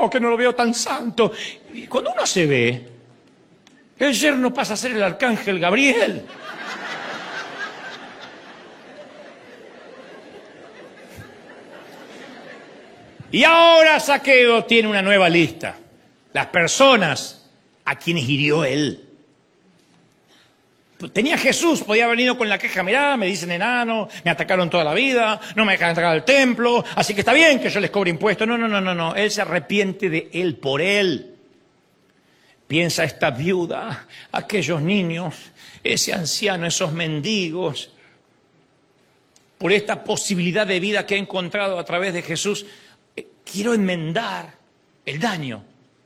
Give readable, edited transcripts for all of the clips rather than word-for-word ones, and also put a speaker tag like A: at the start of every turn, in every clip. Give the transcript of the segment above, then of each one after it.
A: que no lo veo tan santo. Y cuando uno se ve, el yerno pasa a ser el arcángel Gabriel. Y ahora Zaqueo tiene una nueva lista. Las personas a quienes hirió él. Tenía Jesús, podía haber venido con la queja, mirá, me dicen enano, me atacaron toda la vida, no me dejan entrar al templo, así que está bien que yo les cobre impuestos. No, él se arrepiente de él, por él. Piensa esta viuda, aquellos niños, ese anciano, esos mendigos, por esta posibilidad de vida que ha encontrado a través de Jesús, quiero enmendar el daño.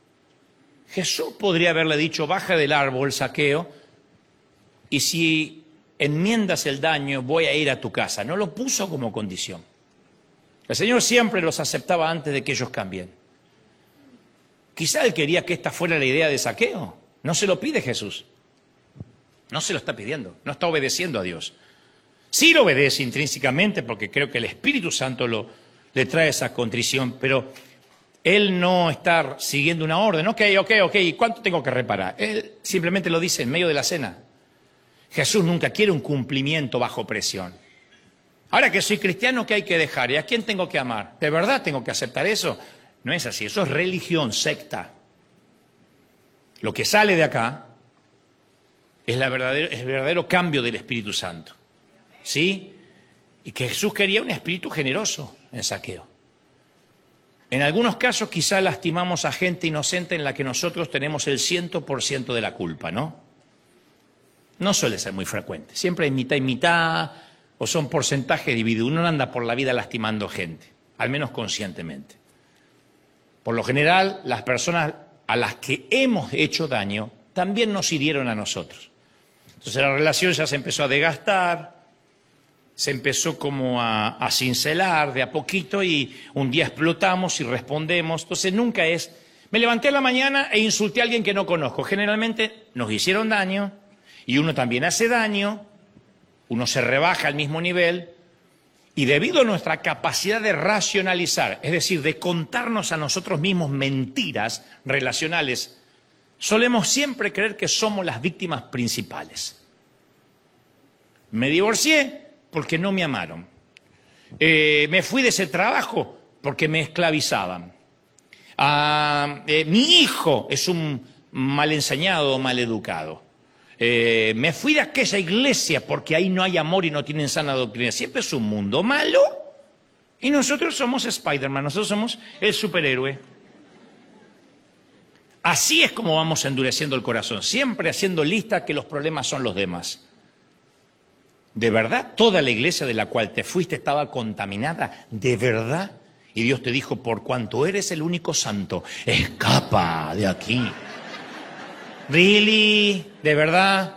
A: Jesús podría haberle dicho, baja del árbol, Zaqueo, y si enmiendas el daño, voy a ir a tu casa. No lo puso como condición. El Señor siempre los aceptaba antes de que ellos cambien. Quizá Él quería que esta fuera la idea de Zaqueo. No se lo pide Jesús. No se lo está pidiendo. No está obedeciendo a Dios. Sí lo obedece intrínsecamente porque creo que el Espíritu Santo le trae esa contrición, pero Él no está siguiendo una orden. Ok, ¿y cuánto tengo que reparar? Él simplemente lo dice en medio de la cena. Jesús nunca quiere un cumplimiento bajo presión. Ahora que soy cristiano, ¿qué hay que dejar? ¿Y a quién tengo que amar? ¿De verdad tengo que aceptar eso? No es así, eso es religión, secta. Lo que sale de acá es el verdadero cambio del Espíritu Santo. ¿Sí? Y que Jesús quería un espíritu generoso en Zaqueo. En algunos casos quizá lastimamos a gente inocente en la que nosotros tenemos el 100% de la culpa, ¿no? No suele ser muy frecuente. Siempre hay mitad y mitad, o son porcentajes divididos. Uno no anda por la vida lastimando gente, al menos conscientemente. Por lo general, las personas a las que hemos hecho daño también nos hirieron a nosotros. Entonces la relación ya se empezó a desgastar, se empezó como a cincelar de a poquito y un día explotamos y respondemos. Entonces nunca es, me levanté a la mañana e insulté a alguien que no conozco. Generalmente nos hicieron daño. Y uno también hace daño, uno se rebaja al mismo nivel, y debido a nuestra capacidad de racionalizar, es decir, de contarnos a nosotros mismos mentiras relacionales, solemos siempre creer que somos las víctimas principales. Me divorcié porque no me amaron. Me fui de ese trabajo porque me esclavizaban. Mi hijo es un mal enseñado o mal educado. Me fui de aquella iglesia porque ahí no hay amor y no tienen sana doctrina. Siempre es un mundo malo y nosotros somos Spider-Man, nosotros somos el superhéroe. Así es como vamos endureciendo el corazón, siempre haciendo lista que los problemas son los demás. ¿De verdad toda la iglesia de la cual te fuiste estaba contaminada? ¿De verdad? Y Dios te dijo, por cuanto eres el único santo, escapa de aquí. ¿Really? ¿De verdad?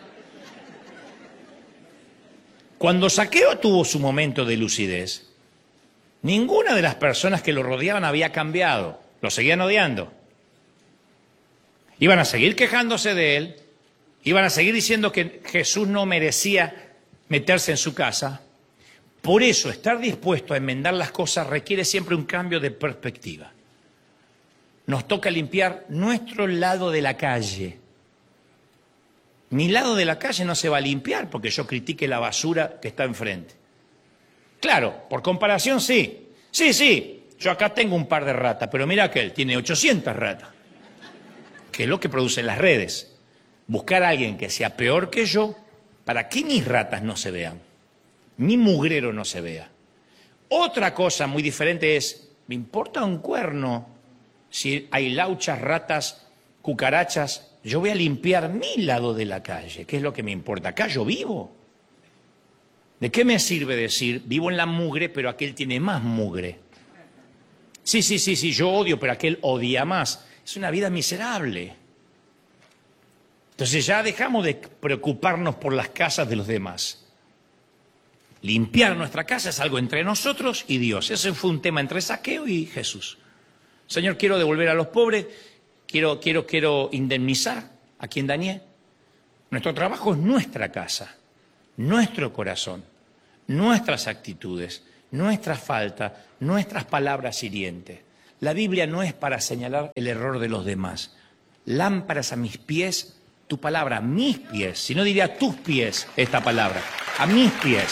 A: Cuando Zaqueo tuvo su momento de lucidez, ninguna de las personas que lo rodeaban había cambiado. Lo seguían odiando. Iban a seguir quejándose de él, iban a seguir diciendo que Jesús no merecía meterse en su casa. Por eso, estar dispuesto a enmendar las cosas requiere siempre un cambio de perspectiva. Nos toca limpiar nuestro lado de la calle. Mi lado de la calle no se va a limpiar porque yo critique la basura que está enfrente. Claro, por comparación sí. Sí, yo acá tengo un par de ratas, pero mira aquel, tiene 800 ratas. Que es lo que producen las redes. Buscar a alguien que sea peor que yo para que mis ratas no se vean. Mi mugrero no se vea. Otra cosa muy diferente es, me importa un cuerno si hay lauchas, ratas, cucarachas. Yo voy a limpiar mi lado de la calle, ¿qué es lo que me importa? Acá yo vivo. ¿De qué me sirve decir, vivo en la mugre, pero aquel tiene más mugre? Sí, yo odio, pero aquel odia más. Es una vida miserable. Entonces ya dejamos de preocuparnos por las casas de los demás. Limpiar nuestra casa es algo entre nosotros y Dios. Ese fue un tema entre Zaqueo y Jesús. Señor, quiero devolver a los pobres. Quiero indemnizar a quien dañé. Nuestro trabajo es nuestra casa, nuestro corazón, nuestras actitudes, nuestras faltas, nuestras palabras hirientes. La Biblia no es para señalar el error de los demás. Lámparas a mis pies, tu palabra, a mis pies. Si no diría a tus pies esta palabra, a mis pies.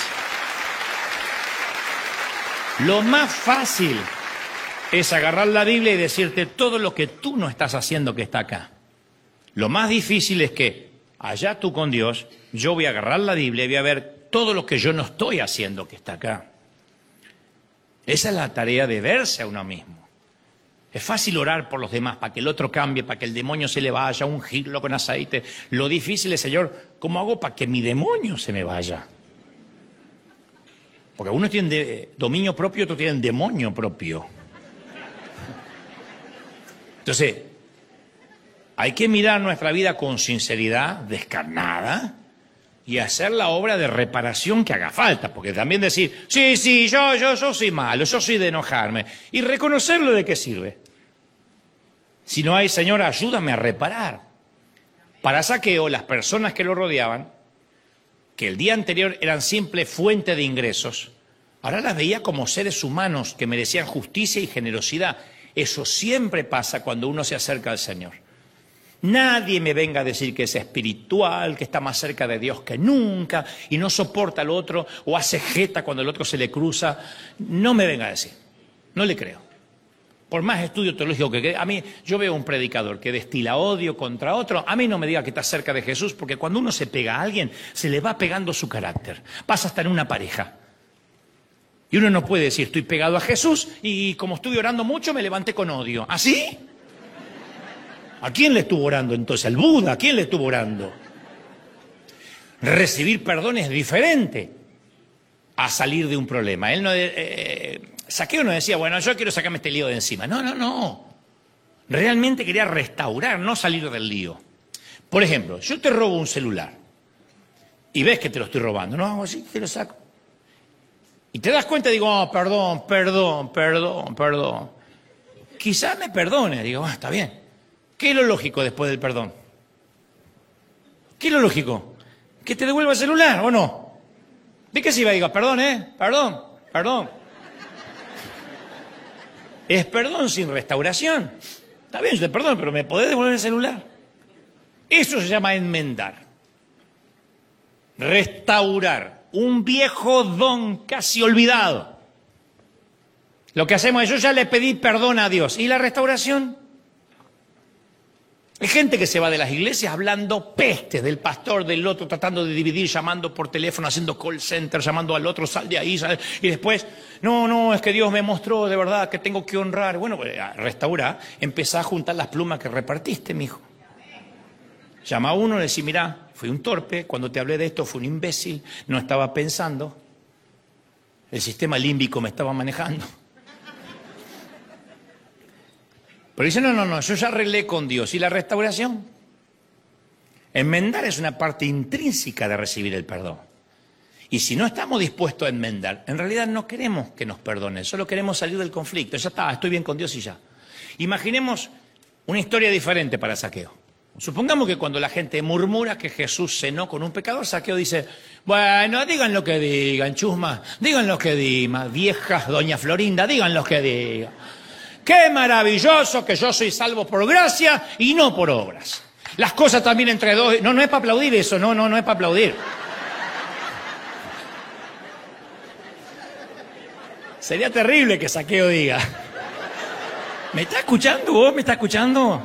A: Lo más fácil es agarrar la Biblia y decirte todo lo que tú no estás haciendo que está acá. Lo más difícil es que allá tú con Dios, yo voy a agarrar la Biblia y voy a ver todo lo que yo no estoy haciendo que está acá. Esa es la tarea de verse a uno mismo. Es fácil orar por los demás, para que el otro cambie, para que el demonio se le vaya, ungirlo con aceite. Lo difícil es, Señor, ¿cómo hago para que mi demonio se me vaya? Porque uno tiene dominio propio, otro tiene demonio propio. Entonces, hay que mirar nuestra vida con sinceridad, descarnada, y hacer la obra de reparación que haga falta. Porque también decir, sí, yo soy malo, yo soy de enojarme. Y reconocerlo, ¿de qué sirve? Si no hay, Señor, ayúdame a reparar. Para Zaqueo, las personas que lo rodeaban, que el día anterior eran simple fuente de ingresos, ahora las veía como seres humanos que merecían justicia y generosidad. Eso siempre pasa cuando uno se acerca al Señor. Nadie me venga a decir que es espiritual, que está más cerca de Dios que nunca y no soporta al otro o hace jeta cuando el otro se le cruza. No me venga a decir, no le creo. Por más estudio teológico que a mí, yo veo un predicador que destila odio contra otro, a mí no me diga que está cerca de Jesús, porque cuando uno se pega a alguien, se le va pegando su carácter. Pasa hasta en una pareja. Y uno no puede decir, estoy pegado a Jesús y como estuve orando mucho me levanté con odio. ¿Así? ¿A quién le estuvo orando entonces? ¿Al Buda? ¿A quién le estuvo orando? Recibir perdón es diferente a salir de un problema. Él no, Zaqueo no decía, bueno, yo quiero sacarme este lío de encima. No. Realmente quería restaurar, no salir del lío. Por ejemplo, yo te robo un celular y ves que te lo estoy robando. No hago así, te lo saco. Y te das cuenta y digo, oh, perdón. Quizás me perdone. Digo, está bien. ¿Qué es lo lógico después del perdón? ¿Qué es lo lógico? ¿Que te devuelva el celular o no? ¿De qué se iba? Digo, perdón. Es perdón sin restauración. Está bien, yo te perdono, pero ¿me podés devolver el celular? Eso se llama enmendar. Restaurar un viejo don casi olvidado. Lo que hacemos es, yo ya le pedí perdón a Dios. ¿Y la restauración? Hay gente que se va de las iglesias hablando pestes del pastor, del otro, tratando de dividir, llamando por teléfono, haciendo call center, llamando al otro, sal de ahí, sal. Y después, no, es que Dios me mostró de verdad que tengo que honrar. Bueno, restaura, empezá a juntar las plumas que repartiste, mijo. Llama a uno y le dice, mirá, fui un torpe, cuando te hablé de esto fui un imbécil, no estaba pensando, el sistema límbico me estaba manejando. Pero dice, no, yo ya arreglé con Dios. ¿Y la restauración? Enmendar es una parte intrínseca de recibir el perdón. Y si no estamos dispuestos a enmendar, en realidad no queremos que nos perdonen, solo queremos salir del conflicto. Ya está, estoy bien con Dios y ya. Imaginemos una historia diferente para Zaqueo. Supongamos que cuando la gente murmura que Jesús cenó con un pecador, Zaqueo dice, bueno, digan lo que digan, chusma, digan lo que digan, viejas, doña Florinda, digan lo que digan. ¡Qué maravilloso que yo soy salvo por gracia y no por obras! Las cosas también entre dos... No es para aplaudir eso, no es para aplaudir. Sería terrible que Zaqueo diga. ¿Me está escuchando vos? ¿Me está escuchando?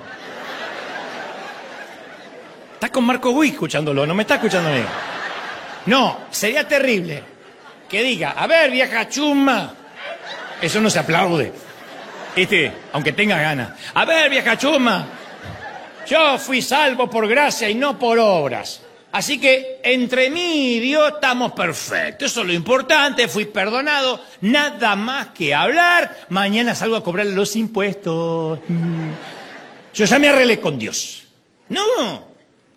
A: Está con Marco Gui escuchándolo, no me está escuchando a mí. No, sería terrible que diga, a ver, vieja chusma. Eso no se aplaude. Aunque tenga ganas. A ver, vieja chusma, yo fui salvo por gracia y no por obras. Así que entre mí y Dios estamos perfectos. Eso es lo importante, fui perdonado. Nada más que hablar. Mañana salgo a cobrar los impuestos. Yo ya me arreglé con Dios. No.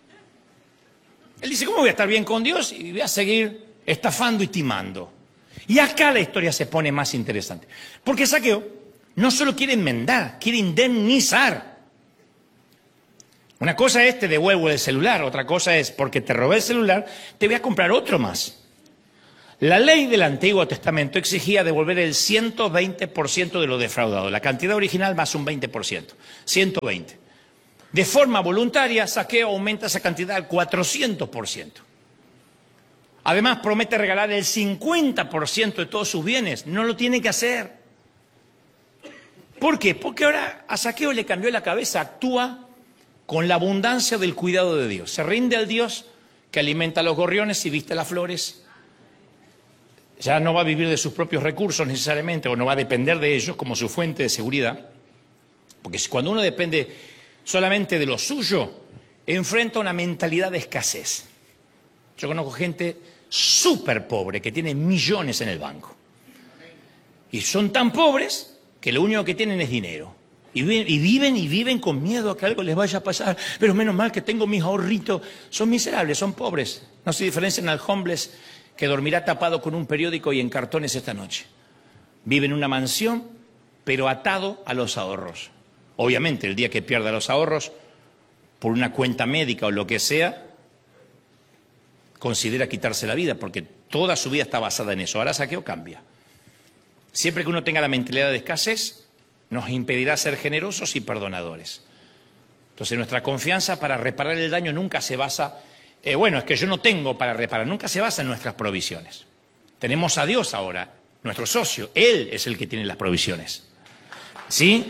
A: Él dice, ¿cómo voy a estar bien con Dios? Y voy a seguir estafando y timando. Y acá la historia se pone más interesante. Porque Zaqueo no solo quiere enmendar, quiere indemnizar. Una cosa es te devuelvo el celular, otra cosa es porque te robé el celular, te voy a comprar otro más. La ley del Antiguo Testamento exigía devolver el 120% de lo defraudado, la cantidad original más un 20%, 120. De forma voluntaria, Zaqueo aumenta esa cantidad al 400%. Además, promete regalar el 50% de todos sus bienes. No lo tiene que hacer. ¿Por qué? Porque ahora a Zaqueo le cambió la cabeza, actúa con la abundancia del cuidado de Dios. Se rinde al Dios que alimenta a los gorriones y viste las flores. Ya no va a vivir de sus propios recursos necesariamente, o no va a depender de ellos como su fuente de seguridad. Porque cuando uno depende solamente de lo suyo, enfrenta una mentalidad de escasez. Yo conozco gente súper pobre que tiene millones en el banco. Y son tan pobres que lo único que tienen es dinero. Y viven con miedo a que algo les vaya a pasar. Pero menos mal que tengo mis ahorritos. Son miserables, son pobres. No se diferencian al homeless que dormirá tapado con un periódico y en cartones esta noche. Vive en una mansión, pero atado a los ahorros. Obviamente, el día que pierda los ahorros, por una cuenta médica o lo que sea, considera quitarse la vida, porque toda su vida está basada en eso. Ahora Zaqueo cambia. Siempre que uno tenga la mentalidad de escasez, nos impedirá ser generosos y perdonadores. Entonces, nuestra confianza para reparar el daño nunca se basa, es que yo no tengo para reparar, nunca se basa en nuestras provisiones. Tenemos a Dios ahora, nuestro socio, Él es el que tiene las provisiones. ¿Sí?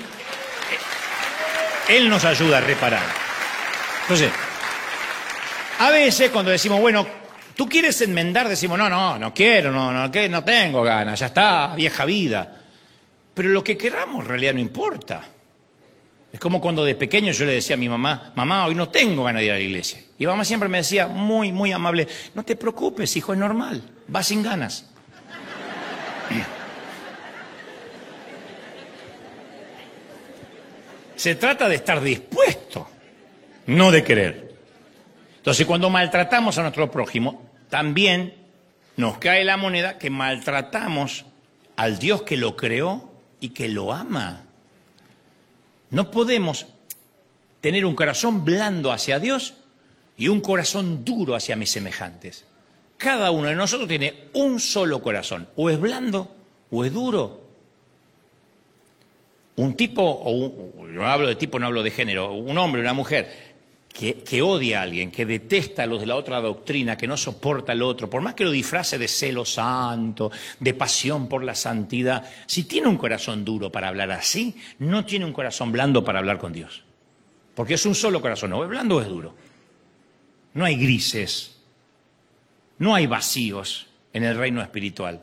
A: Él nos ayuda a reparar. Entonces, a veces cuando decimos, bueno, ¿tú quieres enmendar? Decimos, no quiero, no tengo ganas, ya está, vieja vida. Pero lo que queramos en realidad no importa. Es como cuando de pequeño yo le decía a mi mamá, mamá, hoy no tengo ganas de ir a la iglesia. Y mamá siempre me decía, muy, muy amable, no te preocupes, hijo, es normal, vas sin ganas. Se trata de estar dispuesto, no de querer. Entonces, cuando maltratamos a nuestro prójimo, también nos cae la moneda que maltratamos al Dios que lo creó y que lo ama. No podemos tener un corazón blando hacia Dios y un corazón duro hacia mis semejantes. Cada uno de nosotros tiene un solo corazón, o es blando o es duro. Un tipo, no hablo de tipo, no hablo de género, un hombre, una mujer que odia a alguien, que detesta a los de la otra doctrina, que no soporta al otro, por más que lo disfrace de celo santo, de pasión por la santidad, si tiene un corazón duro para hablar así, no tiene un corazón blando para hablar con Dios. Porque es un solo corazón, o es blando o es duro. No hay grises, no hay vacíos en el reino espiritual.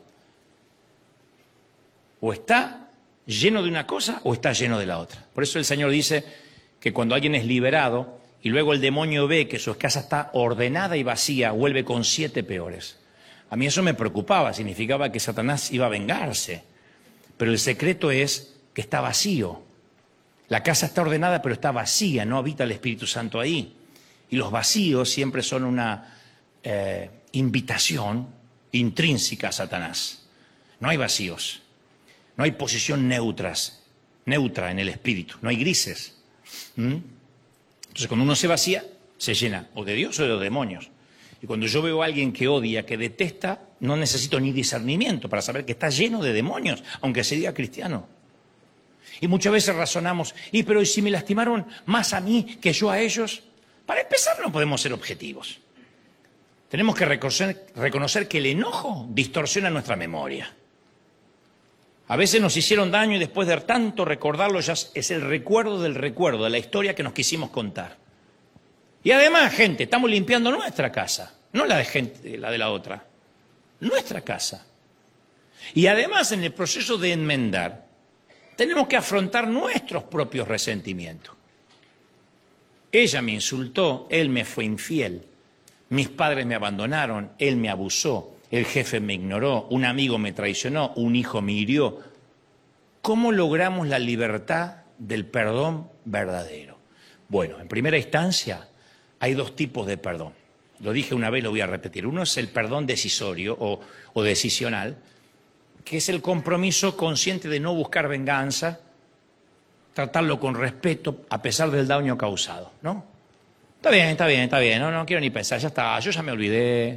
A: O está lleno de una cosa o está lleno de la otra. Por eso el Señor dice que cuando alguien es liberado y luego el demonio ve que su casa está ordenada y vacía, vuelve con 7 peores. A mí eso me preocupaba, significaba que Satanás iba a vengarse. Pero el secreto es que está vacío. La casa está ordenada pero está vacía, no habita el Espíritu Santo ahí. Y los vacíos siempre son una invitación intrínseca a Satanás. No hay vacíos. No hay posición neutra en el espíritu, no hay grises. Entonces, cuando uno se vacía, se llena o de Dios o de los demonios. Y cuando yo veo a alguien que odia, que detesta, no necesito ni discernimiento para saber que está lleno de demonios, aunque se diga cristiano. Y muchas veces razonamos, pero ¿y si me lastimaron más a mí que yo a ellos? Para empezar, no podemos ser objetivos. Tenemos que reconocer que el enojo distorsiona nuestra memoria. A veces nos hicieron daño y después de tanto recordarlo ya es el recuerdo del recuerdo, de la historia que nos quisimos contar. Y además, gente, estamos limpiando nuestra casa, no la de la otra, nuestra casa. Y además, en el proceso de enmendar, tenemos que afrontar nuestros propios resentimientos. Ella me insultó, él me fue infiel, mis padres me abandonaron, él me abusó. El jefe me ignoró, un amigo me traicionó, un hijo me hirió. ¿Cómo logramos la libertad del perdón verdadero? Bueno, en primera instancia hay 2 tipos de perdón. Lo dije una vez, lo voy a repetir. Uno es el perdón decisorio o decisional, que es el compromiso consciente de no buscar venganza, tratarlo con respeto a pesar del daño causado, ¿no? Está bien, no quiero ni pensar, ya está, yo ya me olvidé.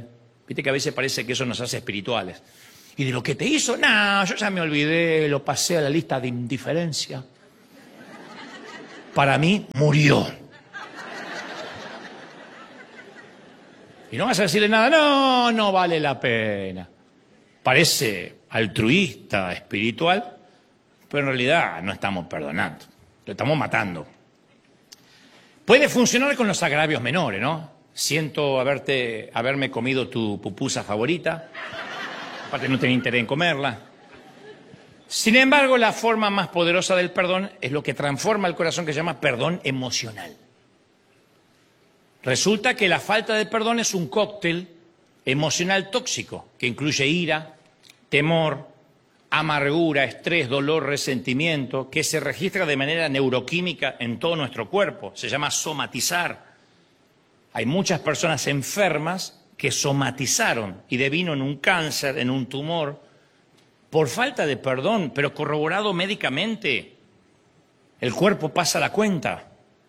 A: Viste que a veces parece que eso nos hace espirituales. Y de lo que te hizo, no, yo ya me olvidé, lo pasé a la lista de indiferencia. Para mí, murió. Y no vas a decirle nada, no, no vale la pena. Parece altruista, espiritual, pero en realidad no estamos perdonando, lo estamos matando. Puede funcionar con los agravios menores, ¿no? Siento haberme comido tu pupusa favorita, aparte no tenía interés en comerla. Sin embargo, la forma más poderosa del perdón es lo que transforma el corazón, que se llama perdón emocional. Resulta que la falta de perdón es un cóctel emocional tóxico que incluye ira, temor, amargura, estrés, dolor, resentimiento, que se registra de manera neuroquímica en todo nuestro cuerpo. Se llama somatizar. Hay muchas personas enfermas que somatizaron y devino en un cáncer, en un tumor, por falta de perdón, pero corroborado médicamente. El cuerpo pasa la cuenta.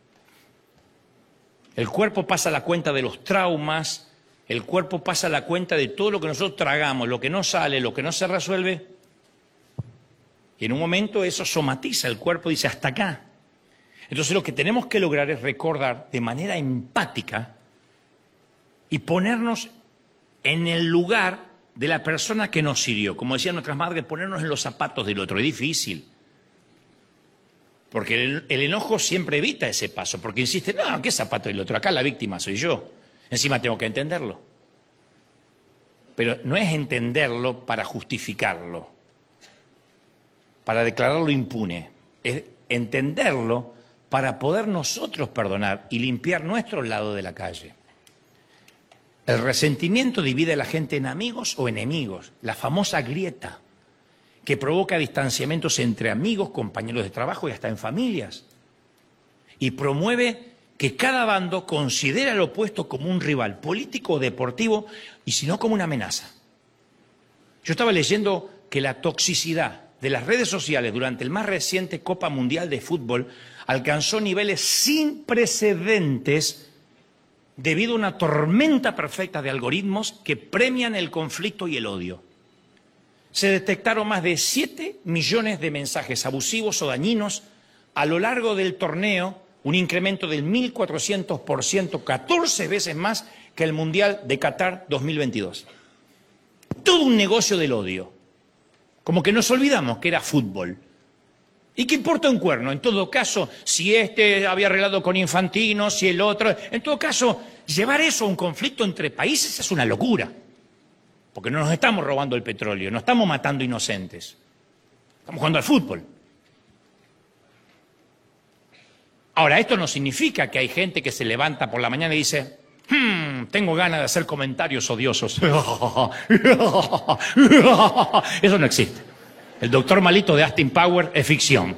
A: El cuerpo pasa la cuenta de los traumas, el cuerpo pasa la cuenta de todo lo que nosotros tragamos, lo que no sale, lo que no se resuelve. Y en un momento eso somatiza, el cuerpo dice hasta acá. Entonces lo que tenemos que lograr es recordar de manera empática y ponernos en el lugar de la persona que nos hirió. Como decían nuestras madres, ponernos en los zapatos del otro. Es difícil. Porque el enojo siempre evita ese paso, porque insiste, no, ¿qué zapato del otro? Acá la víctima soy yo. Encima tengo que entenderlo. Pero no es entenderlo para justificarlo, para declararlo impune. Es entenderlo para poder nosotros perdonar y limpiar nuestro lado de la calle. El resentimiento divide a la gente en amigos o enemigos, la famosa grieta, que provoca distanciamientos entre amigos, compañeros de trabajo y hasta en familias. Y promueve que cada bando considere al opuesto como un rival político o deportivo y si no como una amenaza. Yo estaba leyendo que la toxicidad de las redes sociales durante el más reciente Copa Mundial de Fútbol alcanzó niveles sin precedentes debido a una tormenta perfecta de algoritmos que premian el conflicto y el odio. Se detectaron más de 7 millones de mensajes abusivos o dañinos a lo largo del torneo, un incremento del 1.400%, 14 veces más que el Mundial de Qatar 2022. Todo un negocio del odio. Como que nos olvidamos que era fútbol. ¿Y qué importa un cuerno? En todo caso, si este había arreglado con Infantino, si el otro... En todo caso, llevar eso a un conflicto entre países es una locura. Porque no nos estamos robando el petróleo, no estamos matando inocentes. Estamos jugando al fútbol. Ahora, esto no significa que hay gente que se levanta por la mañana y dice, tengo ganas de hacer comentarios odiosos. Eso no existe. El doctor malito de Austin Powers es ficción.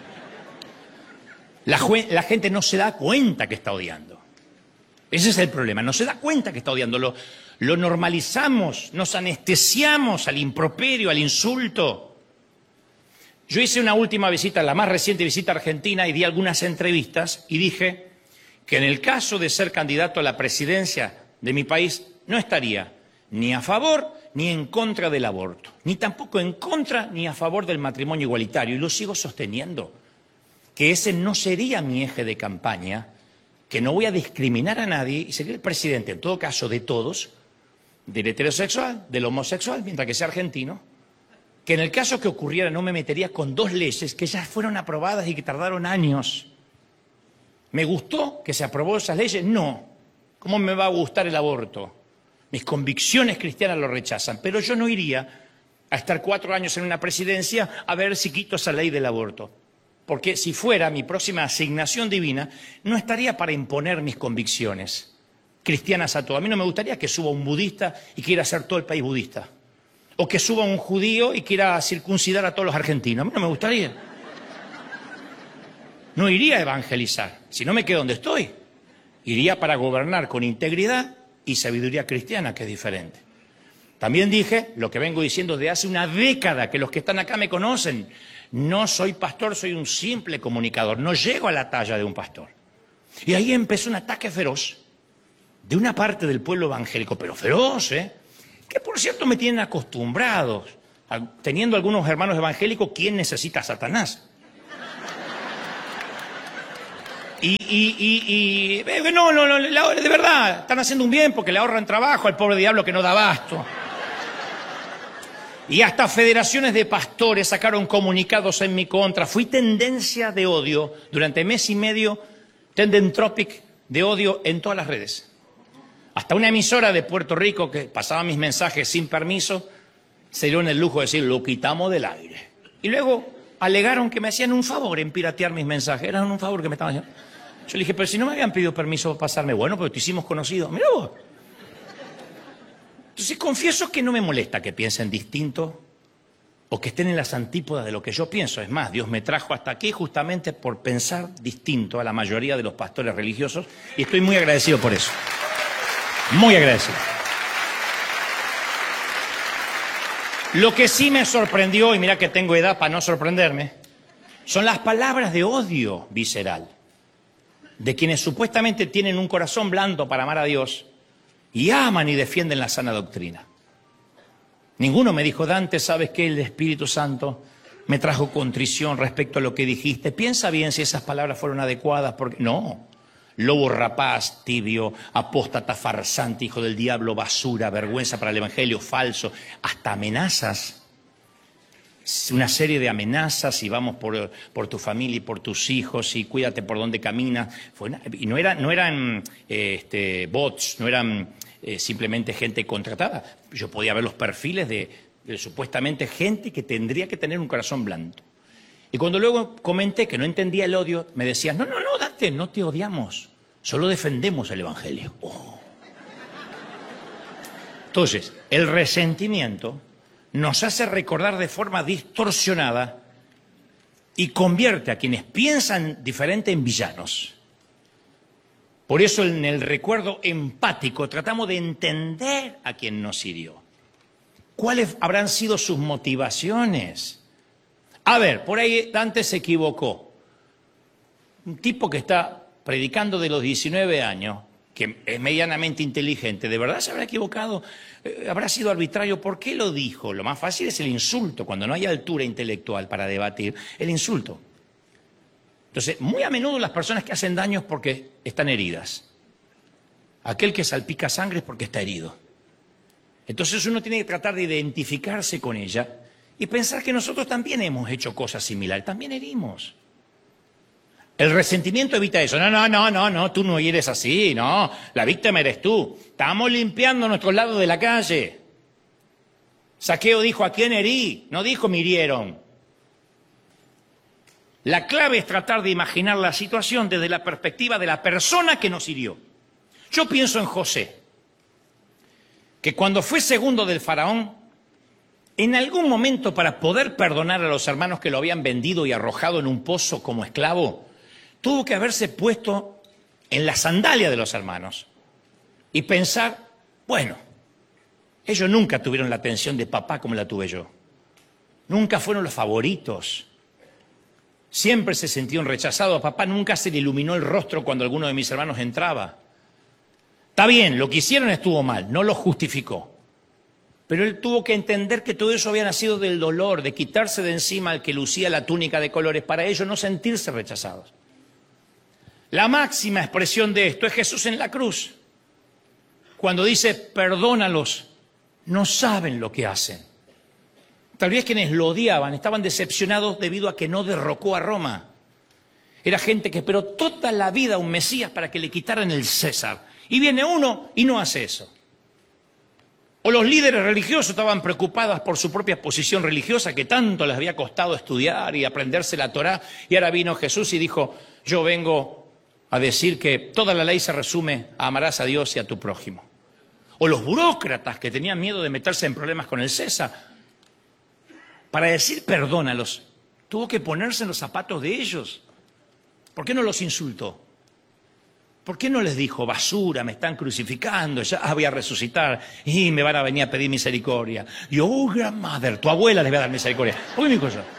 A: La gente no se da cuenta que está odiando. Ese es el problema, no se da cuenta que está odiando. Lo normalizamos, nos anestesiamos al improperio, al insulto. Yo hice una última visita, la más reciente visita a Argentina, y di algunas entrevistas y dije que en el caso de ser candidato a la presidencia de mi país no estaría ni a favor ni en contra del aborto, ni tampoco en contra ni a favor del matrimonio igualitario. Y lo sigo sosteniendo, que ese no sería mi eje de campaña, que no voy a discriminar a nadie y sería el presidente, en todo caso, de todos, del heterosexual, del homosexual, mientras que sea argentino, que en el caso que ocurriera no me metería con 2 leyes que ya fueron aprobadas y que tardaron años. ¿Me gustó que se aprobó esas leyes? No. ¿Cómo me va a gustar el aborto? Mis convicciones cristianas lo rechazan, pero yo no iría a estar 4 años en una presidencia a ver si quito esa ley del aborto. Porque si fuera mi próxima asignación divina, no estaría para imponer mis convicciones cristianas a todo. A mí no me gustaría que suba un budista y quiera hacer todo el país budista. O que suba un judío y quiera circuncidar a todos los argentinos. A mí no me gustaría. No iría a evangelizar, si no me quedo donde estoy. Iría para gobernar con integridad y sabiduría cristiana, que es diferente. También dije lo que vengo diciendo de hace una década, que los que están acá me conocen. No soy pastor, soy un simple comunicador. No llego a la talla de un pastor. Y ahí empezó un ataque feroz de una parte del pueblo evangélico, pero feroz, que por cierto me tienen acostumbrados. Teniendo algunos hermanos evangélicos, ¿quién necesita a Satanás? No, de verdad, están haciendo un bien porque le ahorran trabajo al pobre diablo que no da abasto. Y hasta federaciones de pastores sacaron comunicados en mi contra. Fui tendencia de odio durante mes y medio, trending topic de odio en todas las redes. Hasta una emisora de Puerto Rico que pasaba mis mensajes sin permiso, se dio en el lujo de decir, lo quitamos del aire. Y luego alegaron que me hacían un favor en piratear mis mensajes. Era un favor que me estaban haciendo. Yo le dije, pero si no me habían pedido permiso para pasarme, bueno, pero te hicimos conocido. Mirá vos. Entonces confieso que no me molesta que piensen distinto o que estén en las antípodas de lo que yo pienso. Es más, Dios me trajo hasta aquí justamente por pensar distinto a la mayoría de los pastores religiosos y estoy muy agradecido por eso. Muy agradecido. Lo que sí me sorprendió, y mira que tengo edad para no sorprenderme, son las palabras de odio visceral de quienes supuestamente tienen un corazón blando para amar a Dios y aman y defienden la sana doctrina. Ninguno me dijo, Dante, ¿sabes qué? El Espíritu Santo me trajo contrición respecto a lo que dijiste. Piensa bien si esas palabras fueron adecuadas, porque no. Lobo rapaz, tibio, apóstata, farsante, hijo del diablo, basura, vergüenza para el evangelio, falso, hasta amenazas. Una serie de amenazas y vamos por tu familia y por tus hijos y cuídate por donde caminas. Y no eran bots, no eran simplemente gente contratada. Yo podía ver los perfiles de supuestamente gente que tendría que tener un corazón blando. Y cuando luego comenté que no entendía el odio, me decían, no, Dante, no te odiamos, solo defendemos el evangelio. Oh. Entonces, el resentimiento nos hace recordar de forma distorsionada y convierte a quienes piensan diferente en villanos. Por eso en el recuerdo empático tratamos de entender a quien nos hirió. ¿Cuáles habrán sido sus motivaciones? A ver, por ahí Dante se equivocó. Un tipo que está predicando de los 19 años, que es medianamente inteligente, ¿de verdad se habrá equivocado? ¿Habrá sido arbitrario? ¿Por qué lo dijo? Lo más fácil es el insulto. Cuando no hay altura intelectual para debatir, el insulto. Entonces, muy a menudo las personas que hacen daño es porque están heridas. Aquel que salpica sangre es porque está herido. Entonces uno tiene que tratar de identificarse con ella y pensar que nosotros también hemos hecho cosas similares, también herimos. El resentimiento evita eso. No, tú no eres así, no. La víctima eres tú. Estamos limpiando nuestro lado de la calle. Zaqueo dijo, ¿a quién herí? No dijo, me hirieron. La clave es tratar de imaginar la situación desde la perspectiva de la persona que nos hirió. Yo pienso en José, que cuando fue segundo del faraón, en algún momento para poder perdonar a los hermanos que lo habían vendido y arrojado en un pozo como esclavo, tuvo que haberse puesto en la sandalia de los hermanos y pensar, bueno, ellos nunca tuvieron la atención de papá como la tuve yo. Nunca fueron los favoritos. Siempre se sintieron rechazados. A papá nunca se le iluminó el rostro cuando alguno de mis hermanos entraba. Está bien, lo que hicieron estuvo mal, no lo justificó. Pero él tuvo que entender que todo eso había nacido del dolor, de quitarse de encima al que lucía la túnica de colores, para ellos no sentirse rechazados. La máxima expresión de esto es Jesús en la cruz, cuando dice, perdónalos, no saben lo que hacen. Tal vez quienes lo odiaban estaban decepcionados debido a que no derrocó a Roma. Era gente que esperó toda la vida a un Mesías para que le quitaran el César. Y viene uno y no hace eso. O los líderes religiosos estaban preocupados por su propia posición religiosa, que tanto les había costado estudiar y aprenderse la Torá. Y ahora vino Jesús y dijo, yo vengo a decir que toda la ley se resume a amarás a Dios y a tu prójimo. O los burócratas que tenían miedo de meterse en problemas con el César. Para decir perdónalos, tuvo que ponerse en los zapatos de ellos. ¿Por qué no los insultó? ¿Por qué no les dijo, basura, me están crucificando, ya voy a resucitar y me van a venir a pedir misericordia? Y oh, grandmother, tu abuela les va a dar misericordia. ¿Por qué mi cosa?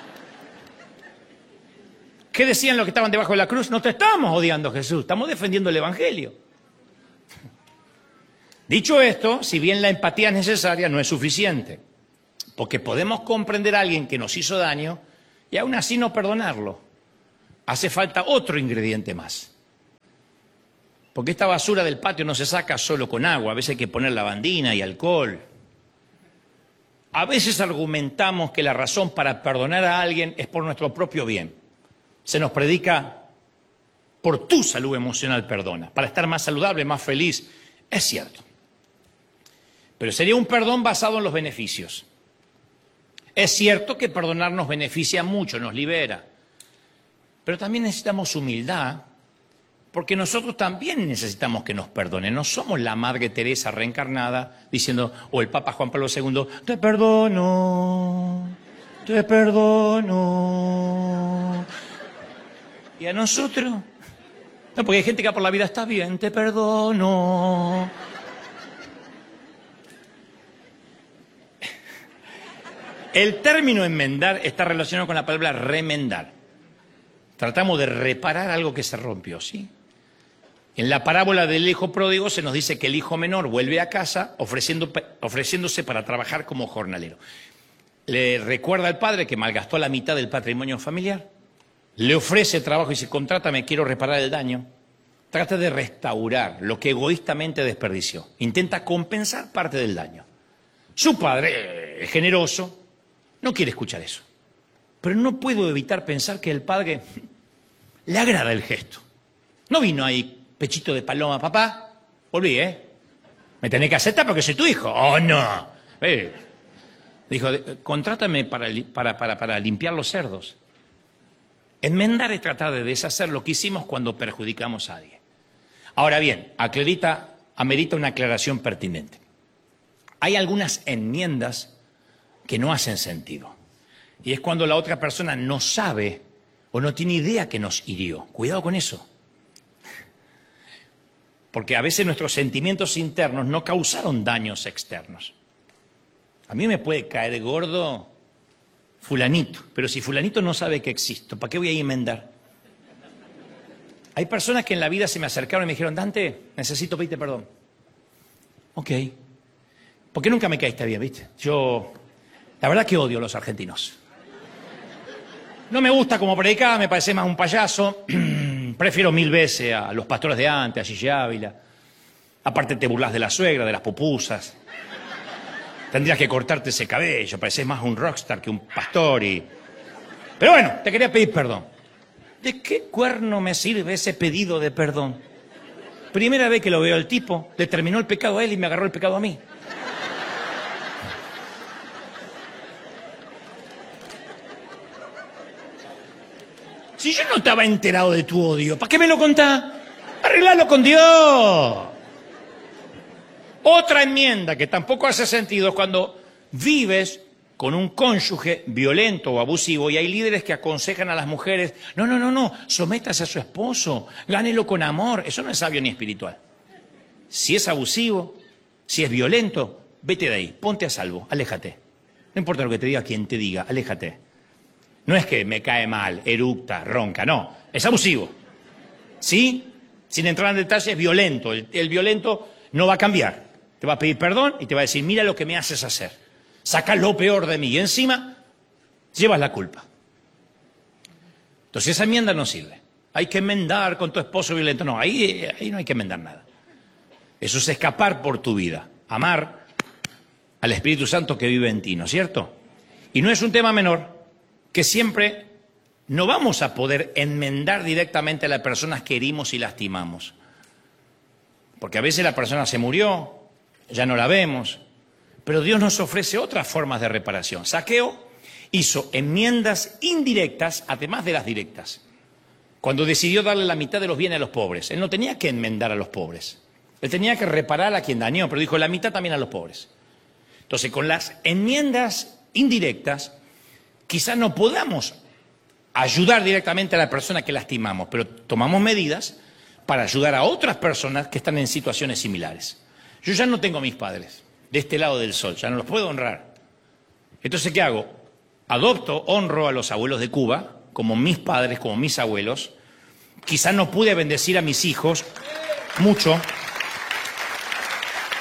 A: ¿Qué decían los que estaban debajo de la cruz? No te estamos odiando, Jesús, estamos defendiendo el evangelio. Dicho esto, si bien la empatía es necesaria, no es suficiente, porque podemos comprender a alguien que nos hizo daño y aún así no perdonarlo. Hace falta otro ingrediente más. Porque esta basura del patio no se saca solo con agua, a veces hay que poner lavandina y alcohol. A veces argumentamos que la razón para perdonar a alguien es por nuestro propio bien. Se nos predica, por tu salud emocional perdona, para estar más saludable, más feliz. Es cierto. Pero sería un perdón basado en los beneficios. Es cierto que perdonar nos beneficia mucho, nos libera. Pero también necesitamos humildad, porque nosotros también necesitamos que nos perdonen. No somos la Madre Teresa reencarnada diciendo, o el Papa Juan Pablo II, te perdono, te perdono. ¿Y a nosotros? No, porque hay gente que va por la vida, está bien, te perdono. El término enmendar está relacionado con la palabra remendar. Tratamos de reparar algo que se rompió, ¿sí? En la parábola del hijo pródigo se nos dice que el hijo menor vuelve a casa ofreciéndose para trabajar como jornalero. Le recuerda al padre que malgastó la mitad del patrimonio familiar. Le ofrece trabajo y dice, contrátame, quiero reparar el daño. Trata de restaurar lo que egoístamente desperdició. Intenta compensar parte del daño. Su padre, generoso, no quiere escuchar eso. Pero no puedo evitar pensar que el padre le agrada el gesto. No vino ahí, pechito de paloma, papá, volví, me tenés que aceptar porque soy tu hijo. Oh, no. Dijo, contrátame para limpiar los cerdos. Enmendar es tratar de deshacer lo que hicimos cuando perjudicamos a alguien. Ahora bien, amerita una aclaración pertinente. Hay algunas enmiendas que no hacen sentido. Y es cuando la otra persona no sabe o no tiene idea que nos hirió. Cuidado con eso. Porque a veces nuestros sentimientos internos no causaron daños externos. A mí me puede caer gordo fulanito, pero si fulanito no sabe que existo, ¿para qué voy a enmendar? Hay personas que en la vida se me acercaron y me dijeron, Dante, necesito pedirte perdón. Ok. ¿Por qué nunca me caíste bien, viste? La verdad que odio a los argentinos. No me gusta como predicaba, me parece más un payaso. Prefiero 1000 veces a los pastores de antes, a Gigi Ávila. Aparte te burlas de la suegra, de las pupusas. Tendrías que cortarte ese cabello, pareces más un rockstar que un pastor y... Pero bueno, te quería pedir perdón. ¿De qué cuerno me sirve ese pedido de perdón? Primera vez que lo veo al tipo, le terminó el pecado a él y me agarró el pecado a mí. Si yo no estaba enterado de tu odio, ¿para qué me lo contás? Arreglalo con Dios. Otra enmienda que tampoco hace sentido es cuando vives con un cónyuge violento o abusivo y hay líderes que aconsejan a las mujeres, no, sométase a su esposo, gánelo con amor. Eso no es sabio ni espiritual. Si es abusivo, si es violento, vete de ahí, ponte a salvo, aléjate. No importa lo que te diga quien te diga, aléjate. No es que me cae mal, eructa, ronca, no, es abusivo. ¿Sí? Sin entrar en detalle, es violento. El violento no va a cambiar. Te va a pedir perdón y te va a decir, mira lo que me haces hacer. Saca lo peor de mí y encima llevas la culpa. Entonces esa enmienda no sirve. Hay que enmendar con tu esposo violento. No, ahí no hay que enmendar nada. Eso es escapar por tu vida. Amar al Espíritu Santo que vive en ti, ¿no es cierto? Y no es un tema menor que siempre no vamos a poder enmendar directamente a las personas que herimos y lastimamos. Porque a veces la persona se murió, ya no la vemos, pero Dios nos ofrece otras formas de reparación. Zaqueo hizo enmiendas indirectas, además de las directas. Cuando decidió darle la mitad de los bienes a los pobres, él no tenía que enmendar a los pobres. Él tenía que reparar a quien dañó, pero dijo la mitad también a los pobres. Entonces, con las enmiendas indirectas, quizás no podamos ayudar directamente a la persona que lastimamos, pero tomamos medidas para ayudar a otras personas que están en situaciones similares. Yo ya no tengo a mis padres de este lado del sol, ya no los puedo honrar. Entonces, ¿qué hago? Honro a los abuelos de Cuba, como mis padres, como mis abuelos. Quizás no pude bendecir a mis hijos mucho,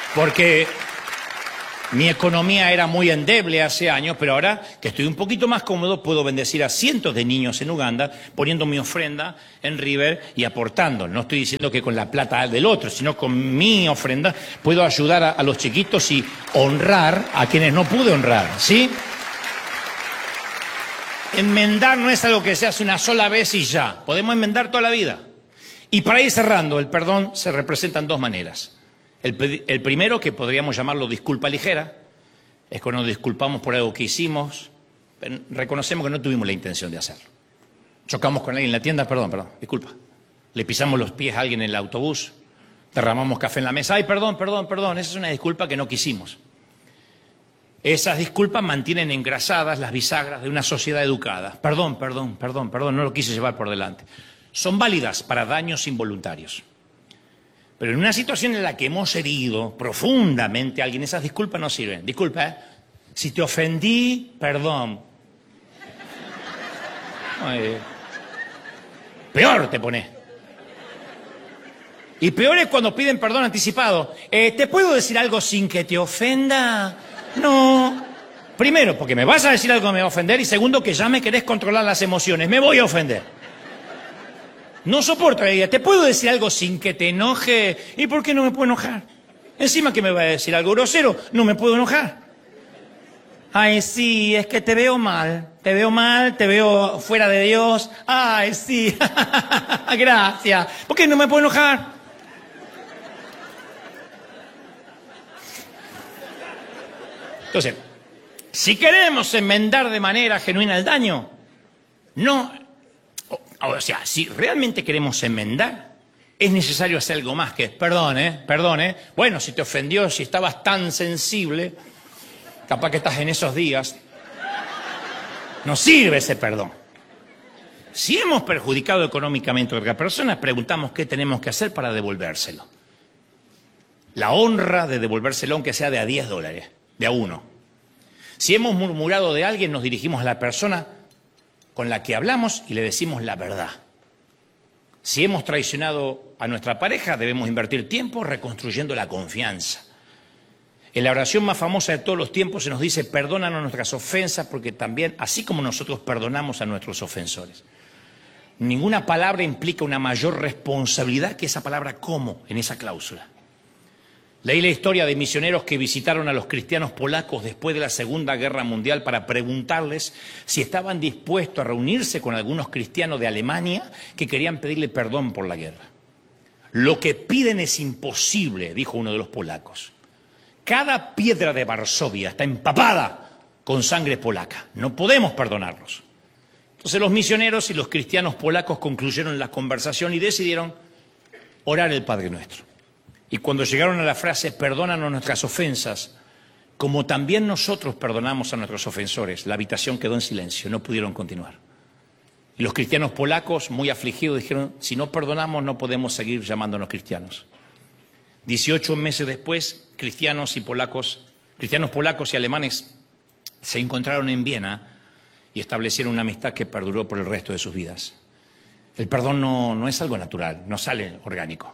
A: Porque mi economía era muy endeble hace años, pero ahora que estoy un poquito más cómodo, puedo bendecir a cientos de niños en Uganda, poniendo mi ofrenda en River y aportando. No estoy diciendo que con la plata del otro, sino con mi ofrenda puedo ayudar a los chiquitos y honrar a quienes no pude honrar, ¿sí? Enmendar no es algo que se hace una sola vez y ya. Podemos enmendar toda la vida. Y para ir cerrando, el perdón se representa en dos maneras. El primero, que podríamos llamarlo disculpa ligera, es cuando nos disculpamos por algo que hicimos, pero reconocemos que no tuvimos la intención de hacerlo. Chocamos con alguien en la tienda, perdón, disculpa. Le pisamos los pies a alguien en el autobús, derramamos café en la mesa, ay, perdón, esa es una disculpa que no quisimos. Esas disculpas mantienen engrasadas las bisagras de una sociedad educada. Perdón, no lo quise llevar por delante. Son válidas para daños involuntarios. Pero en una situación en la que hemos herido profundamente a alguien, esas disculpas no sirven. Disculpa, si te ofendí, perdón. Peor te pone. Y peor es cuando piden perdón anticipado. ¿Te puedo decir algo sin que te ofenda? No. Primero, porque me vas a decir algo que me va a ofender. Y segundo, que ya me querés controlar las emociones. Me voy a ofender. No soporto la idea. ¿Te puedo decir algo sin que te enoje? ¿Y por qué no me puedo enojar? Encima que me va a decir algo grosero, no me puedo enojar. Ay, sí, es que te veo mal, te veo fuera de Dios. Ay, sí, gracias. ¿Por qué no me puedo enojar? Entonces, si queremos enmendar de manera genuina el daño, o sea, si realmente queremos enmendar, es necesario hacer algo más que, perdón. Bueno, si te ofendió, si estabas tan sensible, capaz que estás en esos días, no sirve ese perdón. Si hemos perjudicado económicamente a otra persona, preguntamos qué tenemos que hacer para devolvérselo. La honra de devolvérselo, aunque sea de a $10, de a uno. Si hemos murmurado de alguien, nos dirigimos a la persona con la que hablamos y le decimos la verdad. Si hemos traicionado a nuestra pareja, debemos invertir tiempo reconstruyendo la confianza. En la oración más famosa de todos los tiempos se nos dice, perdónanos nuestras ofensas, porque también, así como nosotros perdonamos a nuestros ofensores. Ninguna palabra implica una mayor responsabilidad que esa palabra como en esa cláusula. Leí la historia de misioneros que visitaron a los cristianos polacos después de la Segunda Guerra Mundial para preguntarles si estaban dispuestos a reunirse con algunos cristianos de Alemania que querían pedirle perdón por la guerra. Lo que piden es imposible, dijo uno de los polacos. Cada piedra de Varsovia está empapada con sangre polaca. No podemos perdonarlos. Entonces los misioneros y los cristianos polacos concluyeron la conversación y decidieron orar el Padre Nuestro. Y cuando llegaron a la frase, perdónanos nuestras ofensas, como también nosotros perdonamos a nuestros ofensores, la habitación quedó en silencio, no pudieron continuar. Y los cristianos polacos, muy afligidos, dijeron, si no perdonamos no podemos seguir llamándonos cristianos. 18 meses después, cristianos polacos y alemanes se encontraron en Viena y establecieron una amistad que perduró por el resto de sus vidas. El perdón no es algo natural, no sale orgánico.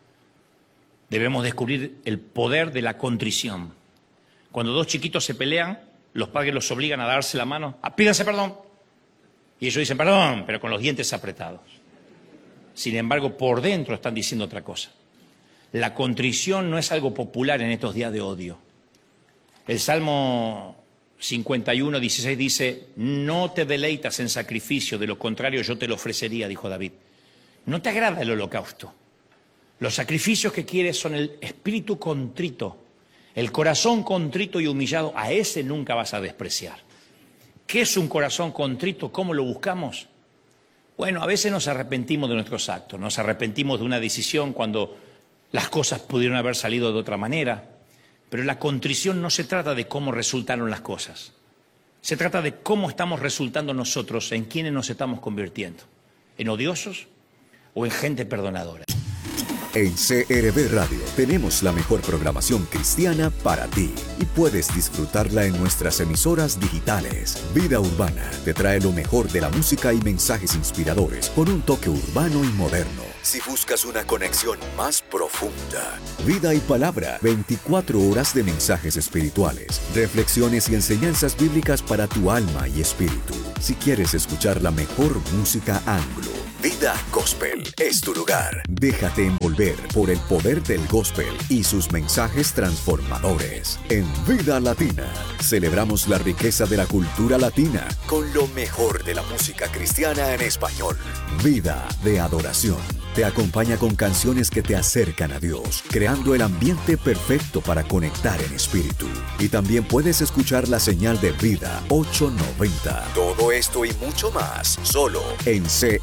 A: Debemos descubrir el poder de la contrición. Cuando dos chiquitos se pelean, los padres los obligan a darse la mano, pídanse perdón. Y ellos dicen perdón, pero con los dientes apretados. Sin embargo, por dentro están diciendo otra cosa. La contrición no es algo popular en estos días de odio. El Salmo 51, 16 dice, no te deleitas en sacrificio, de lo contrario yo te lo ofrecería, dijo David. No te agrada el holocausto. Los sacrificios que quieres son el espíritu contrito, el corazón contrito y humillado. A ese nunca vas a despreciar. ¿Qué es un corazón contrito? ¿Cómo lo buscamos? Bueno, a veces nos arrepentimos de nuestros actos, nos arrepentimos de una decisión cuando las cosas pudieron haber salido de otra manera. Pero la contrición no se trata de cómo resultaron las cosas. Se trata de cómo estamos resultando nosotros, en quiénes nos estamos convirtiendo. ¿En odiosos o en gente perdonadora?
B: En CRB Radio tenemos la mejor programación cristiana para ti y puedes disfrutarla en nuestras emisoras digitales. Vida Urbana te trae lo mejor de la música y mensajes inspiradores con un toque urbano y moderno. si buscas una conexión más profunda. Vida y Palabra, 24 horas de mensajes espirituales, reflexiones y enseñanzas bíblicas para tu alma y espíritu. Si quieres escuchar la mejor música anglo, Vida Gospel es tu lugar. Déjate envolver por el poder del gospel y sus mensajes transformadores. En Vida Latina, celebramos la riqueza de la cultura latina con lo mejor de la música cristiana en español. Vida de Adoración te acompaña con canciones que te acercan a Dios, creando el ambiente perfecto para conectar en espíritu. Y también puedes escuchar la señal de Vida 890. Todo esto y mucho más, solo en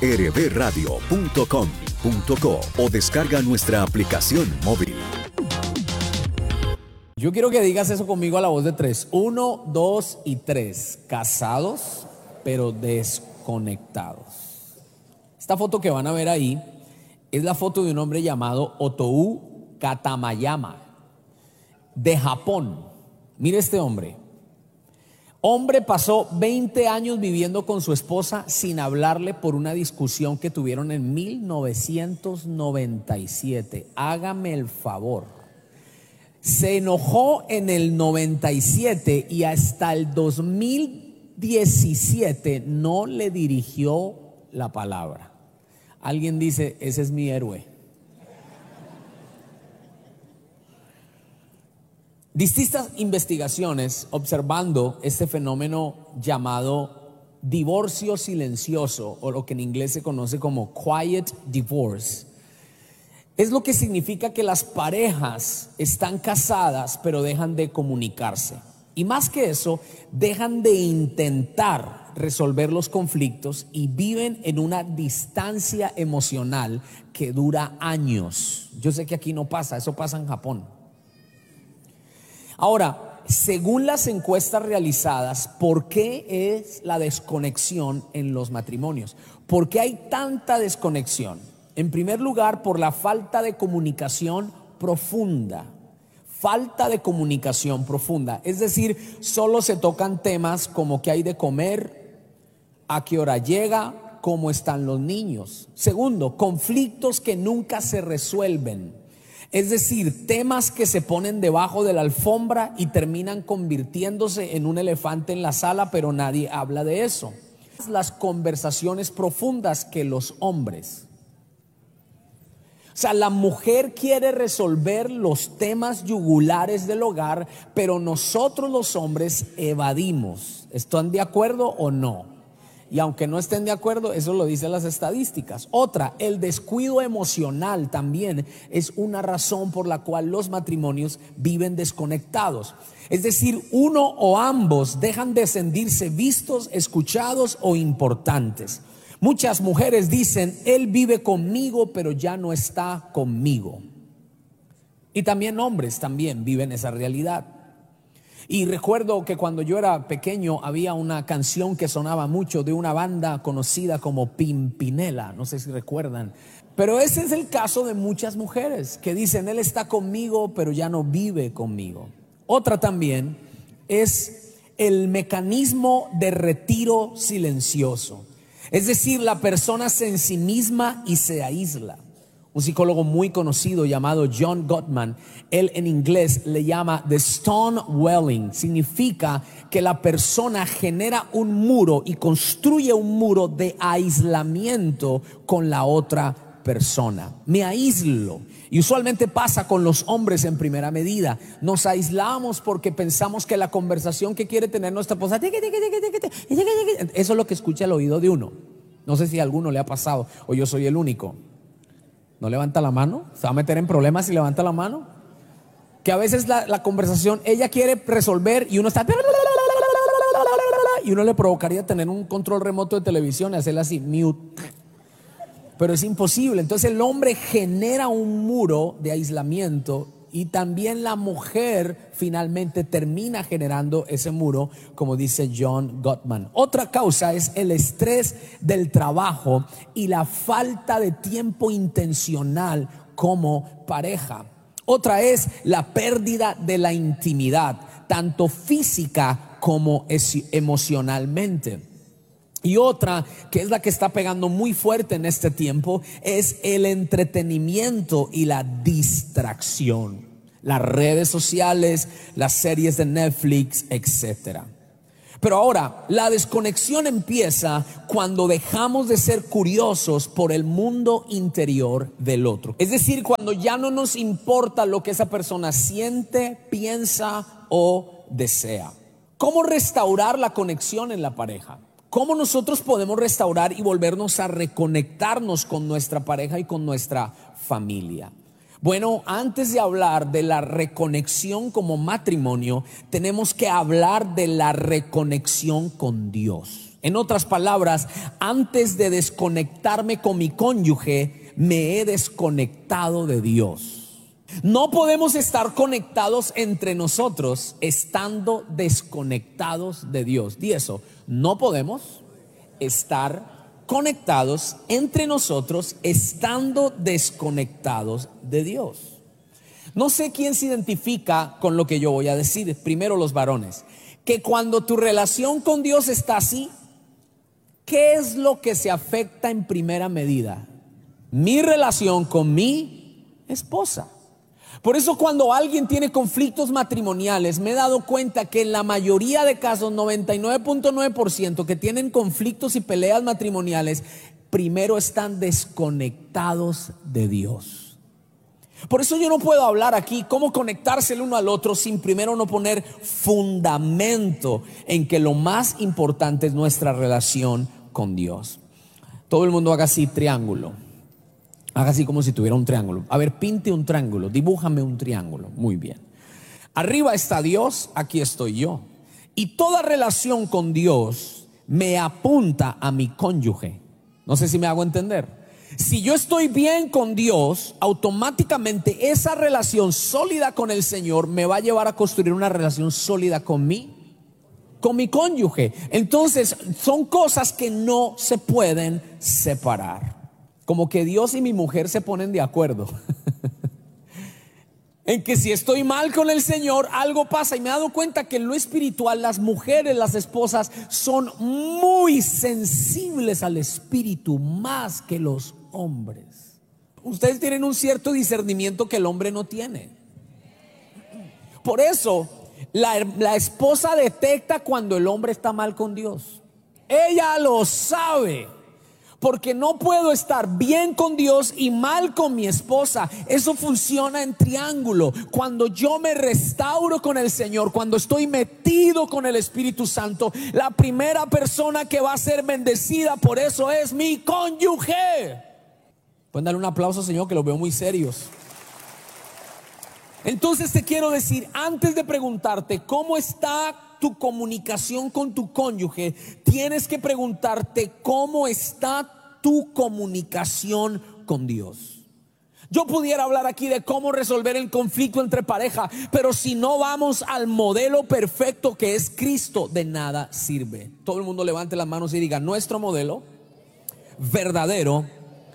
B: crbradio.com.co o descarga nuestra aplicación móvil.
C: Yo quiero que digas eso conmigo a la voz de 3. 1, 2 y 3. Casados, pero desconectados. Esta foto que van a ver ahí es la foto de un hombre llamado Otou Katamayama, de Japón. Mire este hombre. Hombre pasó 20 años viviendo con su esposa sin hablarle por una discusión que tuvieron en 1997. Hágame el favor. Se enojó en el 97 y hasta el 2017 no le dirigió la palabra. Alguien dice, ese es mi héroe. Distintas investigaciones observando este fenómeno llamado divorcio silencioso, o lo que en inglés se conoce como quiet divorce, es lo que significa que las parejas están casadas pero dejan de comunicarse. Y más que eso, dejan de intentar resolver los conflictos y viven en una distancia emocional que dura años. Yo sé que aquí no pasa, eso pasa en Japón. Ahora, según las encuestas realizadas, ¿por qué es la desconexión en los matrimonios? ¿Por qué hay tanta desconexión? En primer lugar, por la falta de comunicación profunda. Falta de comunicación profunda. Es decir, solo se tocan temas como qué hay de comer, a qué hora llega, cómo están los niños. Segundo, conflictos que nunca se resuelven. Es decir, temas que se ponen debajo de la alfombra y terminan convirtiéndose en un elefante en la sala, pero nadie habla de eso. Las conversaciones profundas que los hombres. O sea, la mujer quiere resolver los temas yugulares del hogar, pero nosotros los hombres evadimos. ¿Están de acuerdo o no? Y aunque no estén de acuerdo, eso lo dicen las estadísticas. Otra, el descuido emocional también es una razón por la cual los matrimonios viven desconectados. Es decir, uno o ambos dejan de sentirse vistos, escuchados o importantes. Muchas mujeres dicen, él vive conmigo, pero ya no está conmigo. Y también hombres también viven esa realidad. Y recuerdo que cuando yo era pequeño había una canción que sonaba mucho de una banda conocida como Pimpinela, no sé si recuerdan. Pero ese es el caso de muchas mujeres que dicen, él está conmigo, pero ya no vive conmigo. Otra también es el mecanismo de retiro silencioso. Es decir, la persona se ensimisma y se aísla. Un psicólogo muy conocido llamado John Gottman, él en inglés le llama the stone welling. Significa que la persona genera un muro y construye un muro de aislamiento con la otra persona. Me aíslo. Y usualmente pasa con los hombres en primera medida. Nos aislamos porque pensamos que la conversación que quiere tener nuestra esposa, eso es lo que escucha el oído de uno. No sé si a alguno le ha pasado o yo soy el único. ¿No levanta la mano? ¿Se va a meter en problemas si levanta la mano? Que a veces la conversación, ella quiere resolver y uno está... Y uno le provocaría tener un control remoto de televisión y hacerle así, mute. Pero es imposible. Entonces el hombre genera un muro de aislamiento y también la mujer finalmente termina generando ese muro, como dice John Gottman. Otra causa es el estrés del trabajo y la falta de tiempo intencional como pareja. Otra es la pérdida de la intimidad, tanto física como emocionalmente. Y otra, que es la que está pegando muy fuerte en este tiempo, es el entretenimiento y la distracción. Las redes sociales, las series de Netflix, etcétera. Pero ahora, la desconexión empieza cuando dejamos de ser curiosos por el mundo interior del otro. Es decir, cuando ya no nos importa lo que esa persona siente, piensa o desea. ¿Cómo restaurar la conexión en la pareja? ¿Cómo nosotros podemos restaurar y volvernos a reconectarnos con nuestra pareja y con nuestra familia? Bueno, antes de hablar de la reconexión como matrimonio, tenemos que hablar de la reconexión con Dios. En otras palabras, antes de desconectarme con mi cónyuge, me he desconectado de Dios. No podemos estar conectados entre nosotros estando desconectados de Dios. Di eso, no podemos estar conectados entre nosotros estando desconectados de Dios. No sé quién se identifica con lo que yo voy a decir. Primero los varones, que cuando tu relación con Dios está así, ¿qué es lo que se afecta en primera medida? Mi relación con mi esposa. Por eso cuando alguien tiene conflictos matrimoniales, me he dado cuenta que en la mayoría de casos, 99.9% que tienen conflictos y peleas matrimoniales, primero están desconectados de Dios. Por eso yo no puedo hablar aquí cómo conectarse el uno al otro sin primero no poner fundamento en que lo más importante es nuestra relación con Dios. Todo el mundo haga así, triángulo. Haga así como si tuviera un triángulo. A ver, pinte un triángulo, dibújame un triángulo. Muy bien. Arriba está Dios, aquí estoy yo. Y toda relación con Dios me apunta a mi cónyuge. No sé si me hago entender. Si yo estoy bien con Dios, automáticamente esa relación sólida con el Señor me va a llevar a construir una relación sólida con mi cónyuge. Entonces son cosas que no se pueden separar. Como que Dios y mi mujer se ponen de acuerdo en que si estoy mal con el Señor, algo pasa. Y me he dado cuenta que en lo espiritual las mujeres, las esposas, son muy sensibles al espíritu más que los hombres. Ustedes tienen un cierto discernimiento que el hombre no tiene. Por eso la esposa detecta cuando el hombre está mal con Dios. Ella lo sabe. Porque no puedo estar bien con Dios y mal con mi esposa. Eso funciona en triángulo. Cuando yo me restauro con el Señor, cuando estoy metido con el Espíritu Santo, la primera persona que va a ser bendecida por eso es mi cónyuge. Pueden darle un aplauso, Señor, que los veo muy serios. Entonces te quiero decir, antes de preguntarte cómo está tu comunicación con tu cónyuge, tienes que preguntarte cómo está tu comunicación con Dios. Yo pudiera hablar aquí de cómo resolver el conflicto entre pareja, pero si no vamos al modelo perfecto que es Cristo, de nada sirve. Todo el mundo levante las manos y diga: nuestro modelo verdadero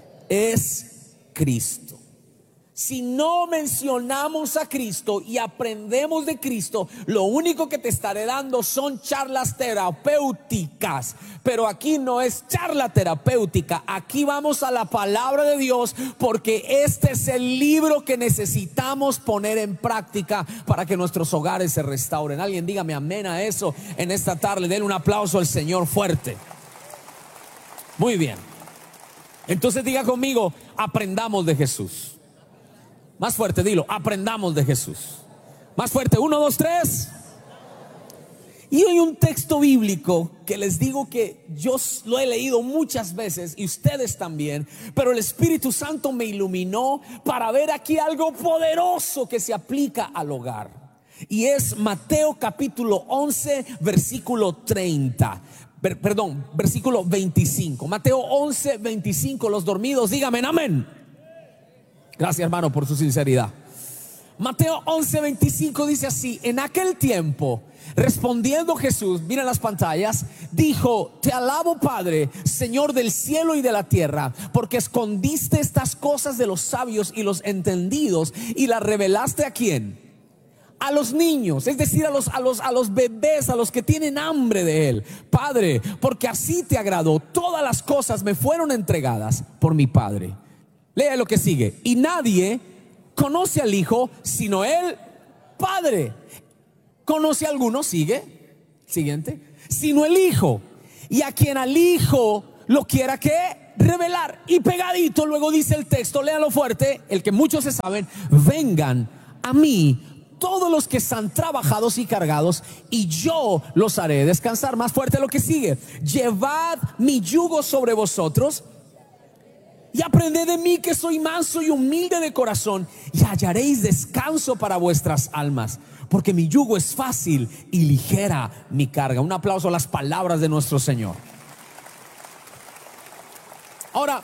C: es Cristo. Si no mencionamos a Cristo y aprendemos de Cristo, lo único que te estaré dando son charlas terapéuticas. Pero aquí no es charla terapéutica, aquí vamos a la palabra de Dios, porque este es el libro que necesitamos poner en práctica para que nuestros hogares se restauren. Alguien dígame amén a eso en esta tarde. Denle un aplauso al Señor fuerte. Muy bien. Entonces diga conmigo: aprendamos de Jesús. Más fuerte, dilo: aprendamos de Jesús. Más fuerte, 1, 2, 3. Y hay un texto bíblico que les digo que yo lo he leído muchas veces y ustedes también, pero el Espíritu Santo me iluminó para ver aquí algo poderoso que se aplica al hogar. Y es Mateo capítulo 11, versículo 30. Versículo 25. Mateo 11, 25. Los dormidos, díganme amén. Gracias, hermano, por su sinceridad. Mateo 11, 25 dice así: en aquel tiempo, respondiendo Jesús, miren las pantallas, dijo: te alabo, Padre, Señor del cielo y de la tierra, porque escondiste estas cosas de los sabios y los entendidos y las revelaste ¿a quién? a los niños, es decir, a los bebés, a los que tienen hambre de Él. Padre, porque así te agradó, todas las cosas me fueron entregadas por mi Padre. Lea lo que sigue. Y nadie conoce al Hijo sino el Padre. ¿Conoce a alguno? Sigue. Siguiente. Sino el Hijo. Y a quien al Hijo lo quiera que revelar. Y pegadito luego dice el texto, léalo fuerte, el que muchos se saben: vengan a mí todos los que están trabajados y cargados, y yo los haré descansar. Más fuerte lo que sigue: llevad mi yugo sobre vosotros y aprended de mí, que soy manso y humilde de corazón, y hallaréis descanso para vuestras almas, porque mi yugo es fácil y ligera mi carga. Un aplauso a las palabras de nuestro Señor. Ahora,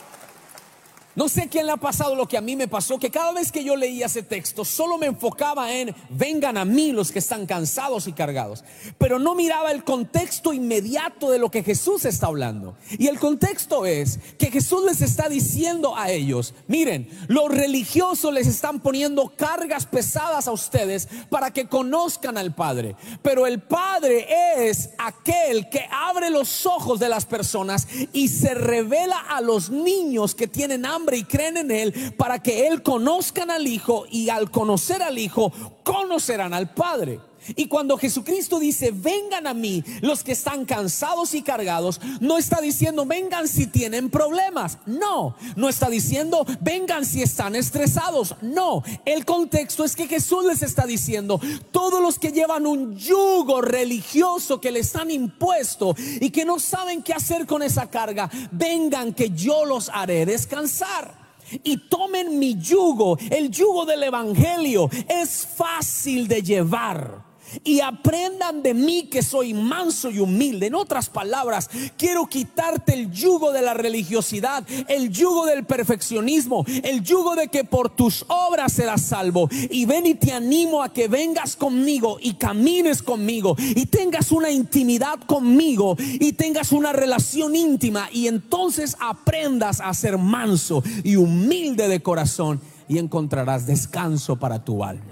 C: no sé a quién le ha pasado lo que a mí me pasó, que cada vez que yo leía ese texto solo me enfocaba en vengan a mí los que están cansados y cargados, pero no miraba el contexto inmediato de lo que Jesús está hablando. Y el contexto es que Jesús les está diciendo a ellos: miren, los religiosos les están poniendo cargas pesadas a ustedes para que conozcan al Padre, pero el Padre es aquel que abre los ojos de las personas y se revela a los niños que tienen hambre y creen en Él, para que Él conozcan al Hijo, y al conocer al Hijo conocerán al Padre. Y cuando Jesucristo dice vengan a mí los que están cansados y cargados, no está diciendo vengan si tienen problemas, no está diciendo vengan si están estresados, no. El contexto es que Jesús les está diciendo: todos los que llevan un yugo religioso que les han impuesto y que no saben qué hacer con esa carga, vengan que yo los haré descansar. Y tomen mi yugo. El yugo del evangelio es fácil de llevar. Y aprendan de mí, que soy manso y humilde. En otras palabras, quiero quitarte el yugo de la religiosidad, el yugo del perfeccionismo, el yugo de que por tus obras serás salvo. Y ven, y te animo a que vengas conmigo y camines conmigo y tengas una intimidad conmigo y tengas una relación íntima, y entonces aprendas a ser manso y humilde de corazón, y encontrarás descanso para tu alma.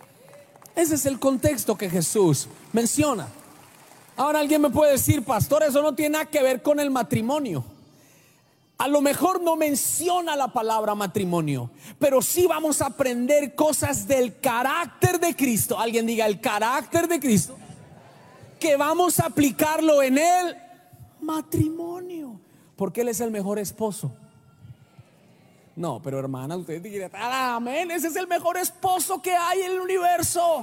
C: Ese es el contexto que Jesús menciona. Ahora alguien me puede decir: pastor, eso no tiene nada que ver con el matrimonio. A lo mejor no menciona la palabra matrimonio, pero sí vamos a aprender cosas del carácter de Cristo. Alguien diga: el carácter de Cristo, que vamos a aplicarlo en el matrimonio, porque Él es el mejor esposo. No, pero hermana, usted dirá: amén, ese es el mejor esposo que hay en el universo.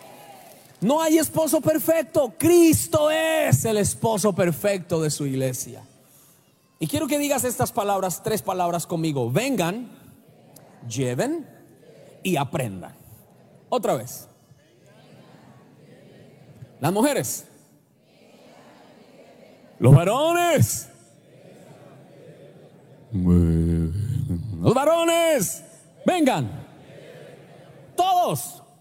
C: No hay esposo perfecto. Cristo es el esposo perfecto de su iglesia. Y quiero que digas estas palabras, 3 palabras conmigo: vengan, lleven y aprendan. Otra vez. Las mujeres, los varones, los varones, vengan. Todos.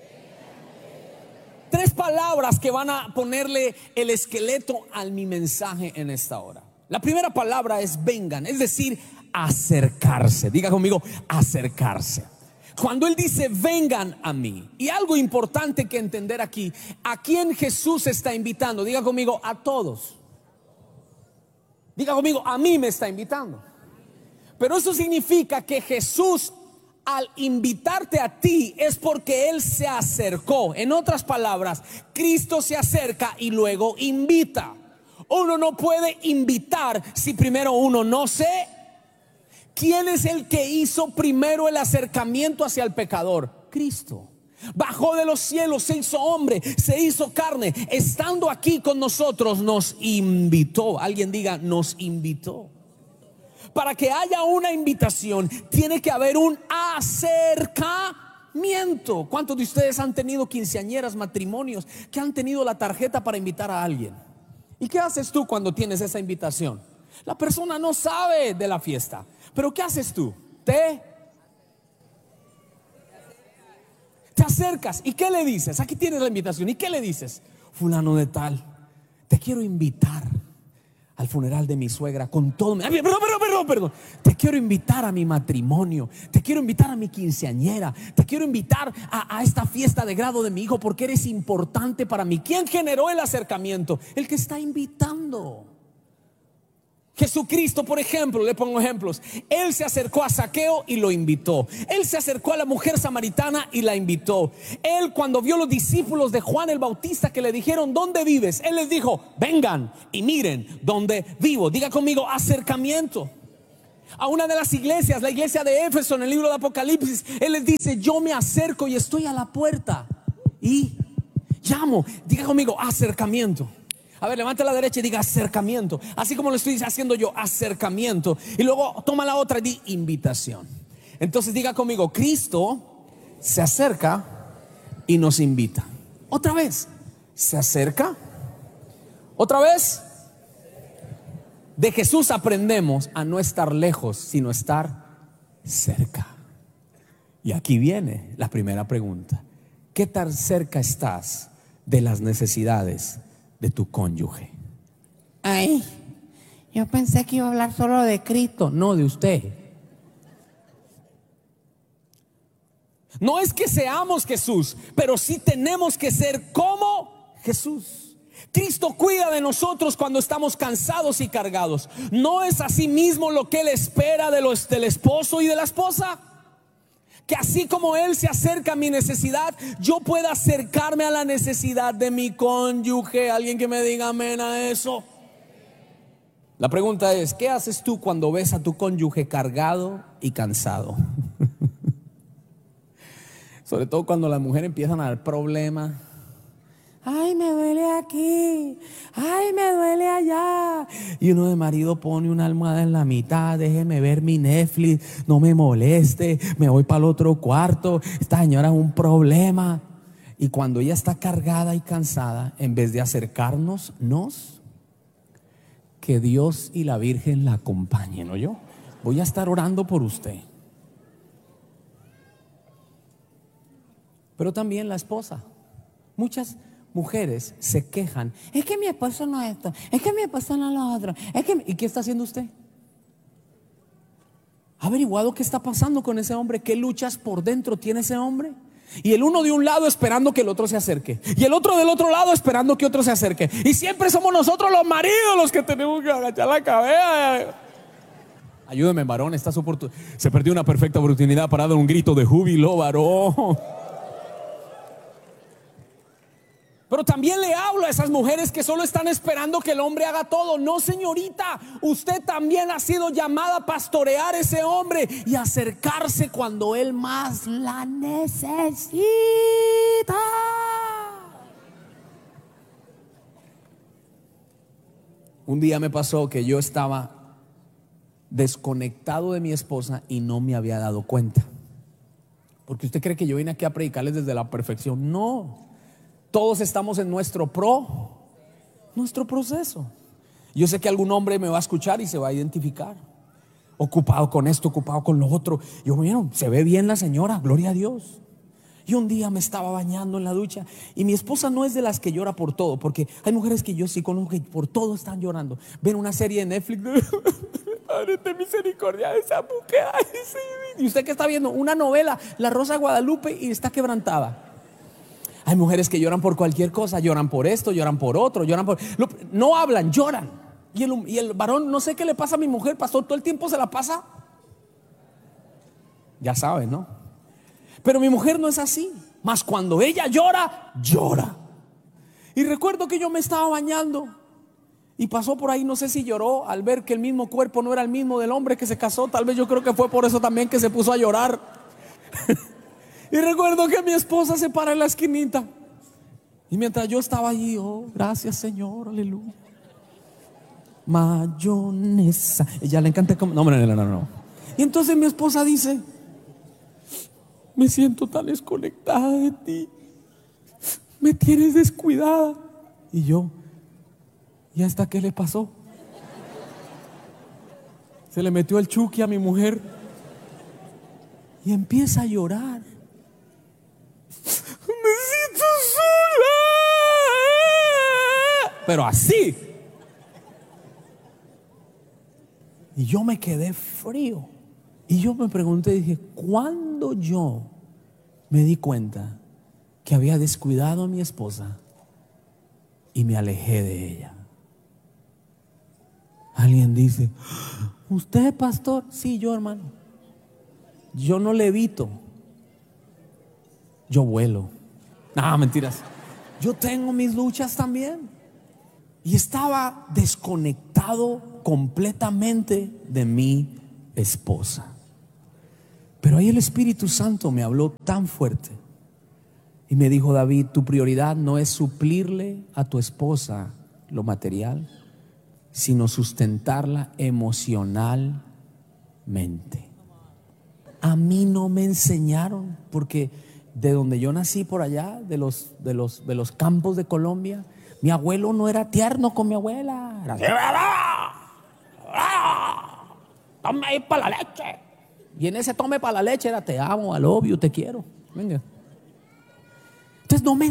C: 3 palabras que van a ponerle el esqueleto a mi mensaje en esta hora. La primera palabra es vengan, es decir, acercarse. Diga conmigo: acercarse. Cuando Él dice vengan a mí, y algo importante que entender aquí: ¿a quién Jesús está invitando? Diga conmigo: a todos. Diga conmigo: a mí me está invitando. Pero eso significa que Jesús, al invitarte a ti, es porque Él se acercó. En otras palabras, Cristo se acerca y luego invita. Uno no puede invitar si primero uno no se... ¿Quién es el que hizo primero el acercamiento hacia el pecador? Cristo. Bajó de los cielos, se hizo hombre, se hizo carne, estando aquí con nosotros nos invitó. Alguien diga: nos invitó. Para que haya una invitación, tiene que haber un acercamiento. ¿Cuántos de ustedes han tenido quinceañeras, matrimonios, que han tenido la tarjeta para invitar a alguien? ¿Y qué haces tú cuando tienes esa invitación? La persona no sabe de la fiesta, pero ¿qué haces tú? Te acercas. ¿Y qué le dices? Aquí tienes la invitación. ¿Y qué le dices? Fulano de tal, te quiero invitar al funeral de mi suegra con todo. Pero pido perdón. Te quiero invitar a mi matrimonio, te quiero invitar a mi quinceañera, te quiero invitar a esta fiesta de grado de mi hijo porque eres importante para mí. ¿Quién generó el acercamiento? El que está invitando. Jesucristo, por ejemplo, le pongo ejemplos. Él se acercó a Zaqueo y lo invitó. Él se acercó a la mujer samaritana y la invitó. Él, cuando vio los discípulos de Juan el Bautista que le dijeron, ¿dónde vives? Él les dijo, vengan y miren dónde vivo. Diga conmigo, acercamiento. A una de las iglesias, la iglesia de Éfeso, en el libro de Apocalipsis, Él les dice, yo me acerco y estoy a la puerta y llamo. Diga conmigo, acercamiento. A ver, levanta la derecha y diga acercamiento. Así como lo estoy haciendo yo, acercamiento. Y luego toma la otra y di invitación. Entonces diga conmigo, Cristo se acerca y nos invita. Otra vez, se acerca. Otra vez. De Jesús aprendemos a no estar lejos, sino estar cerca. Y aquí viene la primera pregunta. ¿Qué tan cerca estás de las necesidades de tu cónyuge? Ay, yo pensé que iba a hablar solo de Cristo, no de usted. No es que seamos Jesús, pero sí tenemos que ser como Jesús. Cristo cuida de nosotros cuando estamos cansados y cargados. ¿No es así mismo lo que Él espera del esposo y de la esposa? Que así como Él se acerca a mi necesidad, yo pueda acercarme a la necesidad de mi cónyuge. Alguien que me diga amén a eso. La pregunta es, ¿qué haces tú cuando ves a tu cónyuge cargado y cansado? Sobre todo cuando las mujeres empiezan a dar problemas. Ay, me duele aquí. Ay, me duele allá. Y uno de marido pone una almohada en la mitad. Déjeme ver mi Netflix. No me moleste. Me voy para el otro cuarto. Esta señora es un problema. Y cuando ella está cargada y cansada, en vez de acercarnos, que Dios y la Virgen la acompañen. ¿O yo? Voy a estar orando por usted. Pero también la esposa. Muchas mujeres se quejan. Es que mi esposo no esto, es que mi esposo no lo otro, ¿y qué está haciendo usted? ¿Ha averiguado qué está pasando con ese hombre? ¿Qué luchas por dentro tiene ese hombre? Y el uno de un lado esperando que el otro se acerque, y el otro del otro lado esperando que otro se acerque. Y siempre somos nosotros los maridos los que tenemos que agachar la cabeza. Ayúdeme, varón, se perdió una perfecta oportunidad para dar un grito de júbilo, varón. Pero también le hablo a esas mujeres que solo están esperando que el hombre haga todo. No, señorita, usted también ha sido llamada a pastorear a ese hombre y acercarse cuando él más la necesita. Un día me pasó que yo estaba desconectado de mi esposa y no me había dado cuenta. Porque usted cree que yo vine aquí a predicarles desde la perfección. No. Todos estamos en nuestro proceso. Yo sé que algún hombre me va a escuchar y se va a identificar. Ocupado con esto, ocupado con lo otro. Yo, bueno, se ve bien la señora, gloria a Dios. Y un día me estaba bañando en la ducha y mi esposa no es de las que llora por todo, porque hay mujeres que yo sí conozco que por todo están llorando. Ven una serie de Netflix. Padre, ten misericordia de esa mujer. Ay, sí. Y usted que está viendo una novela, La Rosa de Guadalupe, y está quebrantada. Hay mujeres que lloran por cualquier cosa, lloran por esto, lloran por otro, no hablan, lloran. Y el varón, no sé qué le pasa a mi mujer, pastor, todo el tiempo se la pasa. Ya saben, ¿no? Pero mi mujer no es así. Más cuando ella llora, llora. Y recuerdo que yo me estaba bañando y pasó por ahí, no sé si lloró al ver que el mismo cuerpo no era el mismo del hombre que se casó. Tal vez yo creo que fue por eso también que se puso a llorar. Y recuerdo que mi esposa se para en la esquinita. Y mientras yo estaba allí, oh, gracias Señor, aleluya. Mayonesa. Ella le encanta como... No. Y entonces mi esposa dice, me siento tan desconectada de ti. Me tienes descuidada. Y yo, ¿y hasta qué le pasó? Se le metió el Chucky a mi mujer y empieza a llorar. Me siento sola. Pero así. Y yo me quedé frío. Y yo me pregunté, dije, ¿cuándo yo me di cuenta que había descuidado a mi esposa y me alejé de ella? Alguien dice, ¿usted, pastor? Sí, yo, hermano. Yo no levito, yo vuelo. No, mentiras. Yo tengo mis luchas también. Y estaba desconectado completamente de mi esposa. Pero ahí el Espíritu Santo me habló tan fuerte y me dijo: David, tu prioridad no es suplirle a tu esposa lo material, sino sustentarla emocionalmente. A mí no me enseñaron, porque de donde yo nací, por allá, de los campos de Colombia, mi abuelo no era tierno con mi abuela. Era así, tome ahí para la leche. Y en ese tome para la leche era: te amo, I love you, te quiero. Venga. Entonces no me